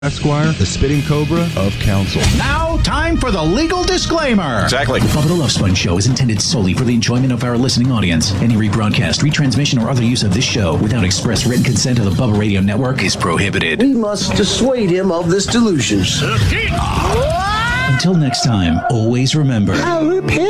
Esquire, the spitting cobra of counsel. Now, time for the legal disclaimer. Exactly. The Bubba the Love Sponge Show is intended solely for the enjoyment of our listening audience. Any rebroadcast, retransmission, or other use of this show without express written consent of the Bubba Radio Network is prohibited. We must dissuade him of this delusion. Until next time, always remember... I'll repent.